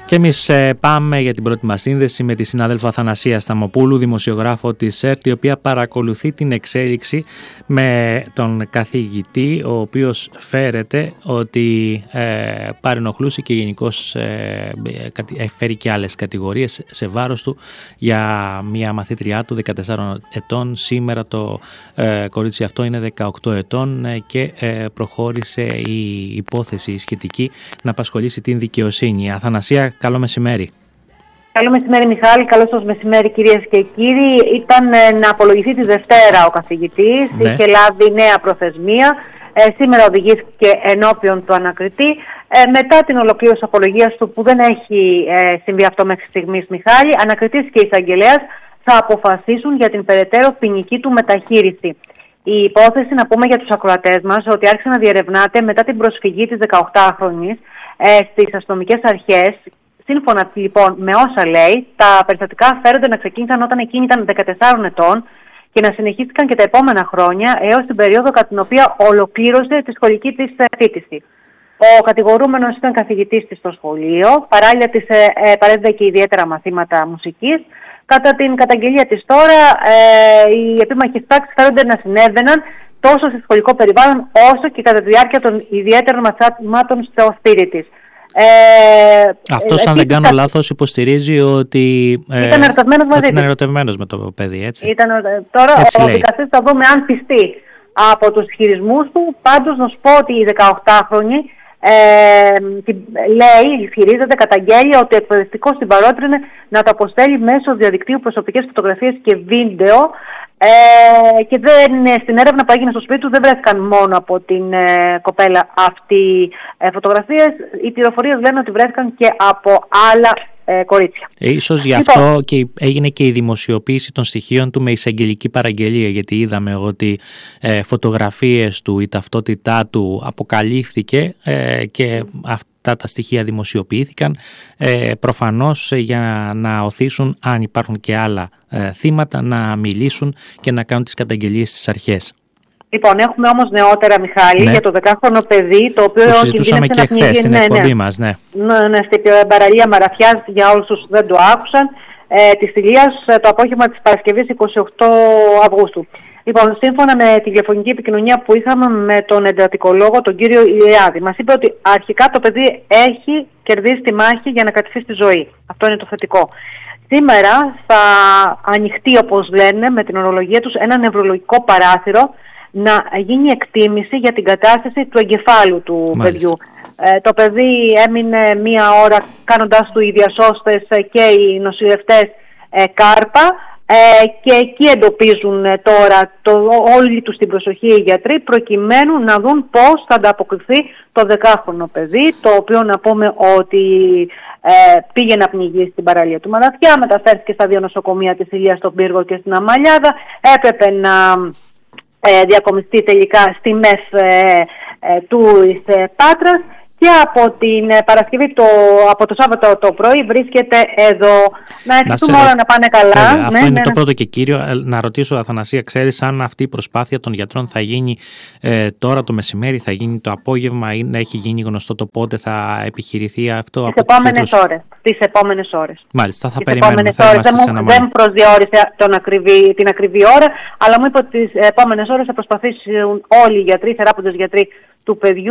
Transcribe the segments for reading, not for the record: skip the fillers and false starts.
Και εμείς πάμε για την πρώτη μας σύνδεση με τη συνάδελφο Αθανασία Σταμοπούλου, δημοσιογράφο της ΕΡΤ, η οποία παρακολουθεί την εξέλιξη με τον καθηγητή, ο οποίος φέρεται ότι παρενοχλούσε και γενικώς φέρει και άλλες κατηγορίες σε βάρος του για μια μαθήτριά του 14 ετών. Σήμερα το κορίτσι αυτό είναι 18 ετών και προχώρησε η υπόθεση σχετική να απασχολήσει την δικαιοσύνη. Αθανασία, καλό μεσημέρι. Καλό μεσημέρι, Μιχάλη. Καλό σας μεσημέρι, κυρίες και κύριοι. Ήταν να απολογηθεί τη Δευτέρα ο καθηγητής. Ναι. Είχε λάβει νέα προθεσμία. Σήμερα οδηγήθηκε ενώπιον του ανακριτή. Μετά την ολοκλήρωση απολογίας του, που δεν έχει συμβεί αυτό μέχρι στιγμής, Μιχάλη, ανακριτής και εισαγγελέας θα αποφασίσουν για την περαιτέρω ποινική του μεταχείριση. Η υπόθεση, να πούμε για τους ακροατές μας, ότι άρχισε να διερευνάται μετά την προσφυγή της 18χρονης στις αστυνομικές αρχές. Σύμφωνα λοιπόν με όσα λέει, τα περιστατικά φέρονται να ξεκίνησαν όταν εκείνη ήταν 14 ετών και να συνεχίστηκαν και τα επόμενα χρόνια έως την περίοδο κατά την οποία ολοκλήρωσε τη σχολική της φοιτηση. Ο κατηγορούμενος ήταν καθηγητής της στο σχολείο, παράλληλα της παρέδιδε και ιδιαίτερα μαθήματα μουσικής. Κατά την καταγγελία της τώρα, οι επίμαχες πράξεις φέρονται να συνέβαιναν τόσο στο σχολικό περιβάλλον όσο και κατά τη διάρκεια των ιδιαίτερων μαθημάτων στο σπίτι της. Αυτός, αν δεν κάνω λάθος, υποστηρίζει ότι ήταν ερωτευμένος μαζί της. Ήταν ερωτευμένος με το παιδί, έτσι. Τώρα έτσι ο δικαστής θα δούμε αν πιστεί από τους ισχυρισμούς του. Πάντως να σου πω ότι η 18χρονη ισχυρίζεται, καταγγέλει ότι ο εκπαιδευτικός την παρότρινε να το αποστέλει μέσω διαδικτύου προσωπικές φωτογραφίες και βίντεο, και στην έρευνα που έγινε στο σπίτι του δεν βρέθηκαν μόνο από την κοπέλα αυτή φωτογραφίες. Οι πληροφορίες λένε ότι βρέθηκαν και από άλλα κορίτσια. Ίσως γι' αυτό και έγινε και η δημοσιοποίηση των στοιχείων του με εισαγγελική παραγγελία, γιατί είδαμε ότι φωτογραφίες του, η ταυτότητά του αποκαλύφθηκε και αυτά τα στοιχεία δημοσιοποιήθηκαν προφανώς για να οθήσουν, αν υπάρχουν και άλλα θύματα, να μιλήσουν και να κάνουν τις καταγγελίες στις αρχές. Λοιπόν, έχουμε όμως νεότερα, Μιχάλη, για το 10χρονο παιδί, το οποίο συζητούσαμε και χθες στην εκπομπή μας. Στην παραλία Μαραθιάς, για όλους τους δεν το άκουσαν, της Ηλίας, το απόγευμα της Παρασκευής 28 Αυγούστου. Λοιπόν, σύμφωνα με τη τηλεφωνική επικοινωνία που είχαμε με τον εντατικολόγο, τον κύριο Ηλιάδη, μας είπε ότι αρχικά το παιδί έχει κερδίσει τη μάχη για να κρατηθεί στη ζωή. Αυτό είναι το θετικό. Σήμερα θα ανοιχτεί, όπως λένε με την ορολογία τους, ένα νευρολογικό παράθυρο να γίνει εκτίμηση για την κατάσταση του εγκεφάλου του παιδιού. Το παιδί έμεινε μία ώρα κάνοντας του οι διασώστες και οι νοσηλευτές κάρπα, και εκεί εντοπίζουν τώρα όλη τους την προσοχή οι γιατροί, προκειμένου να δουν πώς θα ανταποκριθεί το 10χρονο παιδί, το οποίο να πούμε ότι πήγε να πνιγεί στην παραλία του Μαραθιά, μεταφέρθηκε στα δύο νοσοκομεία της Ηλίας, στον Πύργο και στην Αμαλιάδα, έπρεπε να διακομιστεί τελικά στη ΜΕΘ του Πάτρας και από την Παρασκευή, από το Σάββατο το πρωί βρίσκεται εδώ. Να ευχηθούμε όλα να πάνε καλά. Αυτό είναι το πρώτο και κύριο. Να ρωτήσω, Αθανασία, ξέρεις αν αυτή η προσπάθεια των γιατρών θα γίνει τώρα το μεσημέρι, θα γίνει το απόγευμα, ή να έχει γίνει γνωστό το πότε θα επιχειρηθεί αυτό? Τις επόμενες ώρες. Μάλιστα, θα περιμένουμε. Δεν προσδιορίσε την ακριβή ώρα, αλλά μου είπε ότι τις επόμενες ώρες θα προσπαθήσουν όλοι οι γιατροί, οι θεράποντες γιατροί του παιδιού,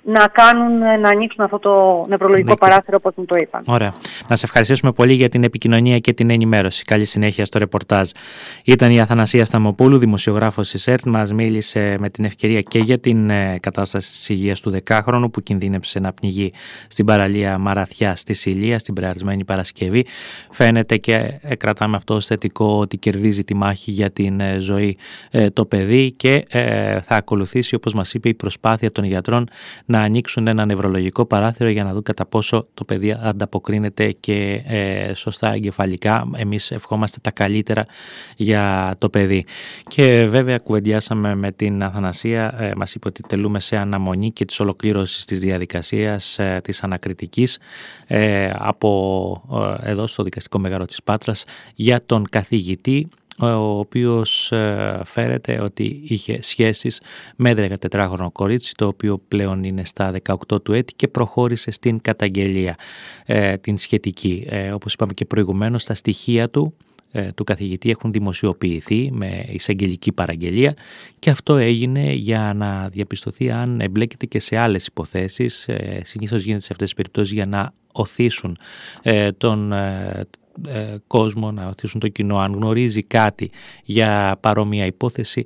να ανοίξουν αυτό το νευρολογικό παράθυρο, όπως μου το είπαν. Ωραία. Να σε ευχαριστήσουμε πολύ για την επικοινωνία και την ενημέρωση. Καλή συνέχεια στο ρεπορτάζ. Ήταν η Αθανασία Σταμοπούλου, δημοσιογράφος της ΕΡΤ. Μας μίλησε με την ευκαιρία και για την κατάσταση της υγείας του 10χρονου που κινδύνεψε να πνιγεί στην παραλία Μαραθιά της Ηλίας την περασμένη Παρασκευή. Φαίνεται και κρατάμε αυτό ως θετικό, ότι κερδίζει τη μάχη για την ζωή το παιδί, και θα ακολουθήσει, όπως μας είπε, η προσπάθεια των γιατρών να ανοίξουν ένα νευρολογικό παράθυρο για να δουν κατά πόσο το παιδί ανταποκρίνεται και σωστά εγκεφαλικά. Εμείς ευχόμαστε τα καλύτερα για το παιδί. Και βέβαια κουβεντιάσαμε με την Αθανασία, μας είπε ότι τελούμε σε αναμονή και της ολοκλήρωσης της διαδικασίας της ανακριτικής από εδώ στο Δικαστικό Μέγαρο της Πάτρας για τον καθηγητή, ο οποίος φέρεται ότι είχε σχέσεις με 14χρονο κορίτσι, το οποίο πλέον είναι στα 18 του έτη και προχώρησε στην καταγγελία την σχετική. Όπως είπαμε και προηγουμένως, τα στοιχεία του καθηγητή έχουν δημοσιοποιηθεί με εισαγγελική παραγγελία και αυτό έγινε για να διαπιστωθεί αν εμπλέκεται και σε άλλες υποθέσεις. Συνήθως γίνεται σε αυτές τις περιπτώσεις για να οθήσουν τον κόσμο, να οθήσουν το κοινό, αν γνωρίζει κάτι για παρόμοια υπόθεση,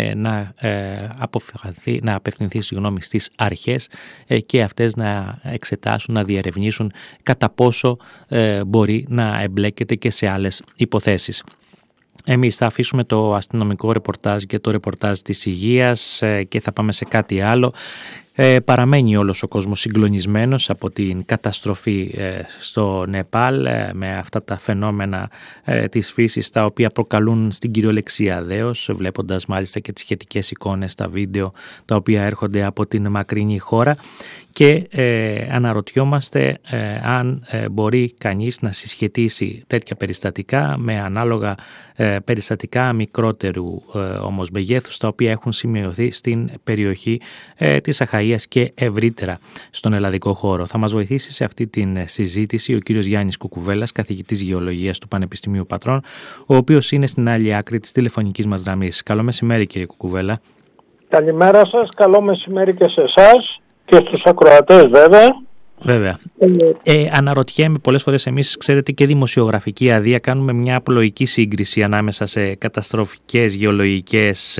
να απευθυνθεί στις αρχές και αυτές να εξετάσουν, να διερευνήσουν κατά πόσο μπορεί να εμπλέκεται και σε άλλες υποθέσεις. Εμείς θα αφήσουμε το αστυνομικό ρεπορτάζ και το ρεπορτάζ της υγείας και θα πάμε σε κάτι άλλο. Παραμένει όλος ο κόσμος συγκλονισμένος από την καταστροφή στο Νεπάλ με αυτά τα φαινόμενα της φύσης, τα οποία προκαλούν στην κυριολεξία δέος, βλέποντας μάλιστα και τις σχετικές εικόνες στα βίντεο τα οποία έρχονται από την μακρινή χώρα, και αναρωτιόμαστε αν μπορεί κανείς να συσχετίσει τέτοια περιστατικά με ανάλογα περιστατικά μικρότερου όμως μεγέθους, τα οποία έχουν σημειωθεί στην περιοχή της Αχαΐας και ευρύτερα στον ελλαδικό χώρο. Θα μας βοηθήσει σε αυτή την συζήτηση ο κύριος Γιάννης Κουκουβέλλας, καθηγητής γεωλογίας του Πανεπιστημίου Πατρών, ο οποίος είναι στην άλλη άκρη της τηλεφωνικής μας γραμμής. Καλό μεσημέρι, κύριε Κουκουβέλλα. Καλημέρα σας, καλό μεσημέρι και σε εσάς και στους ακροατές βέβαια. Βέβαια. Αναρωτιέμαι πολλές φορές, εμείς ξέρετε και δημοσιογραφική αδεία, κάνουμε μια απλοϊκή σύγκριση ανάμεσα σε καταστροφικές γεωλογικές,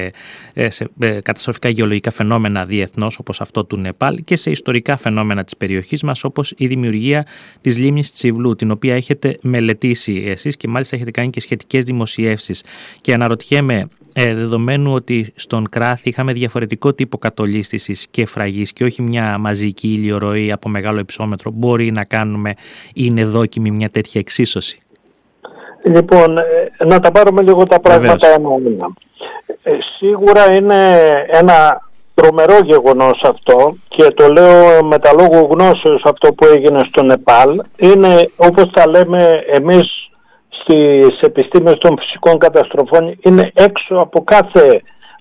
καταστροφικά γεωλογικά φαινόμενα διεθνώς όπως αυτό του Νεπάλ και σε ιστορικά φαινόμενα της περιοχής μας, όπως η δημιουργία της λίμνης Τσιβλού, την οποία έχετε μελετήσει εσείς και μάλιστα έχετε κάνει και σχετικές δημοσιεύσεις. Και αναρωτιέμαι, δεδομένου ότι στον Κράθη είχαμε διαφορετικό τύπο κατολίσθησης και φραγής και όχι μια μαζική ηλιοροή από μεγάλο υψόμετρο, μπορεί να κάνουμε, είναι δόκιμη μια τέτοια εξίσωση? Λοιπόν, να τα πάρουμε λίγο τα πράγματα ένα-ένα. Σίγουρα είναι ένα τρομερό γεγονός αυτό και το λέω με τα λόγου γνώσεως αυτό που έγινε στο Νεπάλ. Είναι, όπως τα λέμε εμείς στις επιστήμες των φυσικών καταστροφών, είναι έξω από κάθε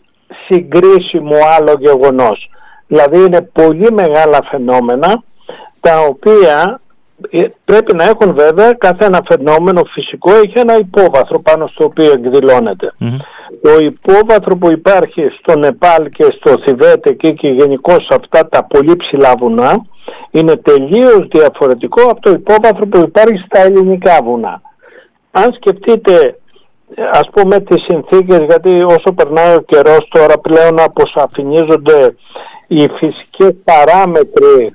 συγκρίσιμο άλλο γεγονός. Δηλαδή είναι πολύ μεγάλα φαινόμενα, τα οποία πρέπει να έχουν, βέβαια, κάθε ένα φαινόμενο φυσικό έχει ένα υπόβαθρο πάνω στο οποίο εκδηλώνεται. Το υπόβαθρο που υπάρχει στο Νεπάλ και στο Θιβέτ και γενικώς αυτά τα πολύ ψηλά βουνά είναι τελείως διαφορετικό από το υπόβαθρο που υπάρχει στα ελληνικά βουνά. Αν σκεφτείτε, ας πούμε, τις συνθήκες, γιατί όσο περνάει ο καιρός τώρα πλέον αποσαφηνίζονται οι φυσικές παράμετροι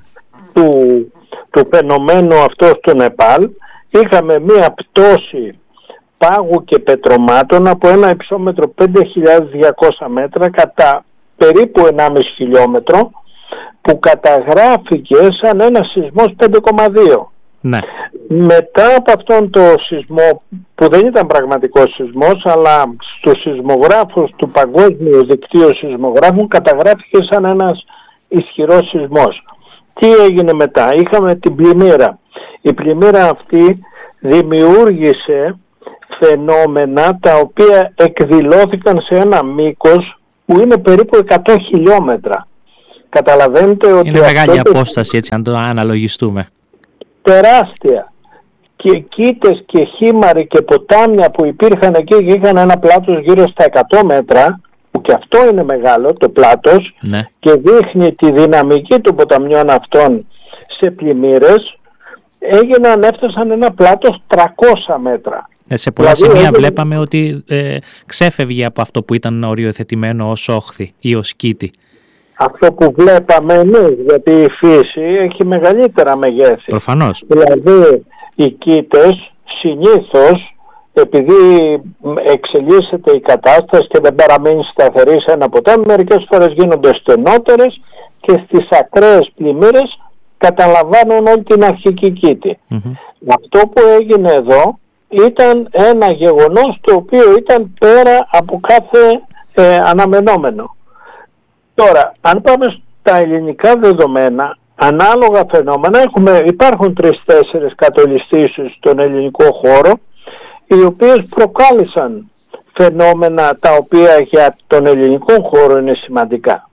του φαινομένου αυτό στο Νεπάλ, είχαμε μία πτώση πάγου και πετρωμάτων από ένα υψόμετρο 5.200 μέτρα κατά περίπου 1,5 χιλιόμετρο, που καταγράφηκε σαν ένα σεισμός 5,2. Ναι. Μετά από αυτόν το σεισμό, που δεν ήταν πραγματικός σεισμός, αλλά στους σεισμογράφους του Παγκόσμιου Δικτύου Σεισμογράφων καταγράφηκε σαν ένας ισχυρός σεισμός. Τι έγινε μετά? Είχαμε την πλημμύρα. Η πλημμύρα αυτή δημιούργησε φαινόμενα τα οποία εκδηλώθηκαν σε ένα μήκος που είναι περίπου 100 χιλιόμετρα. Καταλαβαίνετε ότι είναι μεγάλη απόσταση, έτσι, αν το αναλογιστούμε. Τεράστια. Και κήτες και χήμαροι και ποτάμια που υπήρχαν εκεί και είχαν ένα πλάτος γύρω στα 100 μέτρα, που και αυτό είναι μεγάλο το πλάτος, ναι, και δείχνει τη δυναμική των ποταμιών αυτών σε πλημμύρες, έφτασαν ένα πλάτος 300 μέτρα. Σε πολλά σημεία βλέπαμε ότι ξέφευγε από αυτό που ήταν οριοθετημένο ως όχθη ή ως κήτη. Αυτό που βλέπαμε εμείς, γιατί η φύση έχει μεγαλύτερα μεγέθη. Προφανώς. Δηλαδή οι κήτες συνήθως, επειδή εξελίσσεται η κατάσταση και δεν παραμείνει σταθερή σε ένα ποτάμι, μερικές φορές γίνονται στενότερες και στις ακραίες πλημμύρες καταλαμβάνουν όλη την αρχική κήτη. Αυτό που έγινε εδώ ήταν ένα γεγονός το οποίο ήταν πέρα από κάθε αναμενόμενο. Τώρα, αν πάμε στα ελληνικά δεδομένα, ανάλογα φαινόμενα, υπάρχουν 3-4 κατολιστήσεις στον ελληνικό χώρο, οι οποίες προκάλεσαν φαινόμενα τα οποία για τον ελληνικό χώρο είναι σημαντικά.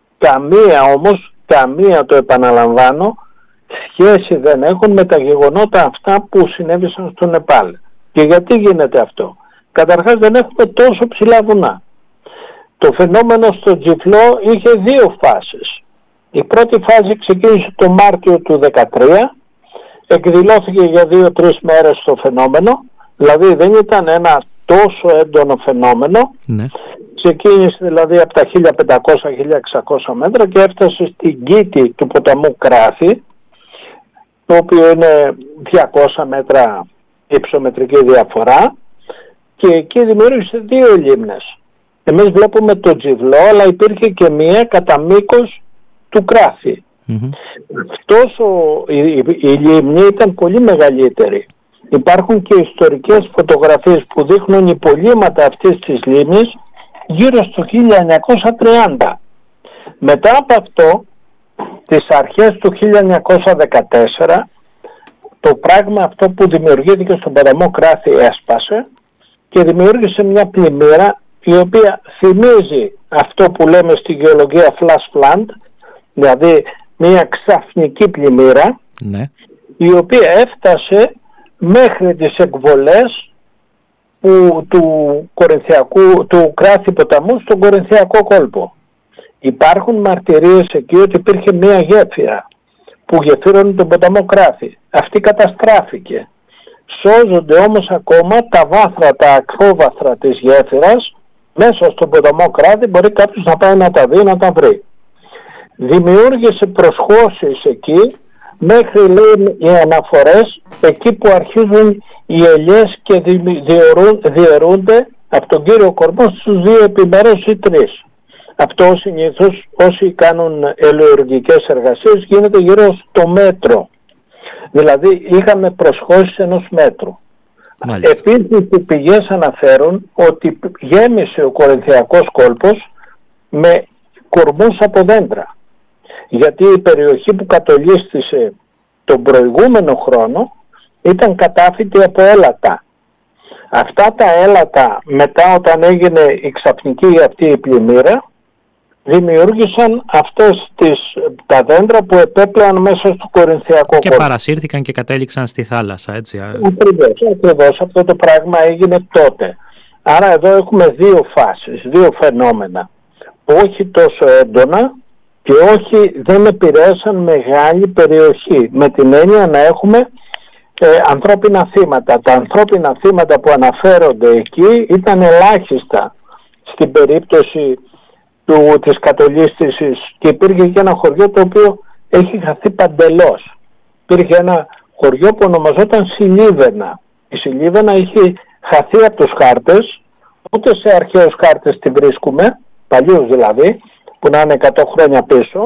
Καμία, το επαναλαμβάνω, σχέση δεν έχουν με τα γεγονότα αυτά που συνέβησαν στο Νεπάλ. Και γιατί γίνεται αυτό? Καταρχάς δεν έχουμε τόσο ψηλά βουνά. Το φαινόμενο στο Τζιφλό είχε δύο φάσεις. Η πρώτη φάση ξεκίνησε το Μάρτιο του 2013, εκδηλώθηκε για 2-3 μέρες το φαινόμενο, δηλαδή δεν ήταν ένα τόσο έντονο φαινόμενο. Ναι. Ξεκίνησε δηλαδή από τα 1500-1600 μέτρα και έφτασε στην κήτη του ποταμού Κράθη, το οποίο είναι 200 μέτρα υψομετρική διαφορά, και εκεί δημιούργησε δύο λίμνες. Εμείς βλέπουμε το Τζιφλό, αλλά υπήρχε και μία κατά μήκος του Κράθη. Η λίμνη ήταν πολύ μεγαλύτερη. Υπάρχουν και ιστορικές φωτογραφίες που δείχνουν υπολείμματα αυτής της λίμνης γύρω στο 1930. Μετά από αυτό, τις αρχές του 1914, το πράγμα αυτό που δημιουργήθηκε στον ποταμό Κράθη έσπασε και δημιούργησε μια πλημμύρα η οποία θυμίζει αυτό που λέμε στη γεωλογία flash flood, δηλαδή μια ξαφνική πλημμύρα, ναι, η οποία έφτασε μέχρι τις εκβολές του Κράθη ποταμού στον Κορινθιακό κόλπο. Υπάρχουν μαρτυρίες εκεί ότι υπήρχε μια γέφυρα που γεφύρωνε τον ποταμό Κράθη. Αυτή καταστράφηκε. Σώζονται όμως ακόμα τα βάθρα, τα ακρόβαθρα της γέφυρας μέσα στον ποταμό Κράθη, μπορεί κάποιος να πάει να τα δει, να τα βρει. Δημιούργησε προσχώσεις εκεί, μέχρι λέει οι αναφορές εκεί που αρχίζουν οι ελιές και διαιρούνται από τον κύριο κορμό στους 2 επιμέρους ή 3. Αυτό συνήθως όσοι κάνουν ελαιοργικές εργασίες γίνεται γύρω στο μέτρο. Δηλαδή είχαμε προσχώσεις 1 μέτρου. Επίσης οι πηγές αναφέρουν ότι γέμισε ο Κορινθιακός κόλπος με κορμούς από δέντρα. Γιατί η περιοχή που κατολίστησε τον προηγούμενο χρόνο ήταν κατάφυτη από έλατα. Αυτά τα έλατα μετά, όταν έγινε η ξαφνική αυτή η πλημμύρα, δημιούργησαν τα δέντρα που επέπλεαν μέσα στο Κορινθιακό κόλπο. Και παρασύρθηκαν και κατέληξαν στη θάλασσα, έτσι. Ακριβώς. Αυτό το πράγμα έγινε τότε. Άρα εδώ έχουμε δύο φάσεις, δύο φαινόμενα. Όχι τόσο έντονα και δεν επηρέασαν μεγάλη περιοχή. Με την έννοια να έχουμε ανθρώπινα θύματα. Τα ανθρώπινα θύματα που αναφέρονται εκεί ήταν ελάχιστα στην περίπτωση της κατολίσθησης, και υπήρχε και ένα χωριό το οποίο έχει χαθεί παντελώς. Υπήρχε ένα χωριό που ονομαζόταν Σιλίβαινα. Η Σιλίβαινα είχε χαθεί από τους χάρτες, ούτε σε αρχαίους χάρτες τη βρίσκουμε, παλιούς δηλαδή, που να είναι 100 χρόνια πίσω,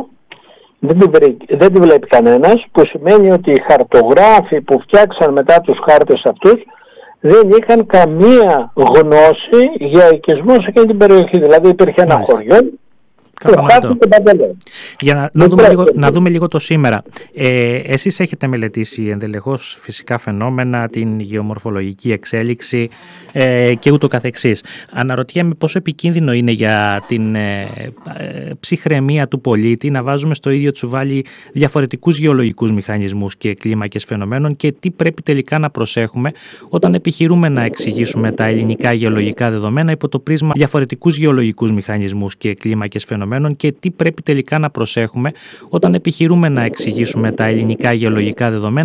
δεν τη βλέπει κανένας, που σημαίνει ότι οι χαρτογράφοι που φτιάξαν μετά τους χάρτες αυτούς δεν είχαν καμία γνώση για οικισμό σε εκείνη την περιοχή. Δηλαδή υπήρχε ένα χωριό που χάθηκε παντελώς. Για να δούμε λίγο το σήμερα. Εσείς έχετε μελετήσει ενδελεχώς φυσικά φαινόμενα, την γεωμορφολογική εξέλιξη και ούτω καθεξής. Αναρωτιέμαι πόσο επικίνδυνο είναι για την ψυχραιμία του πολίτη να βάζουμε στο ίδιο τσουβάλι διαφορετικούς γεωλογικούς μηχανισμούς και κλίμακες φαινομένων, και τι πρέπει τελικά να προσέχουμε όταν επιχειρούμε να εξηγήσουμε τα ελληνικά γεωλογικά δεδομένα υπό το πρίσμα διαφορετικούς γεωλογικούς μηχανισμούς και κλίμακες φαινομένων, και τι πρέπει τελικά να προσέχουμε όταν επιχειρούμε να εξηγήσουμε τα ελληνικά γεωλογικά δεδομένα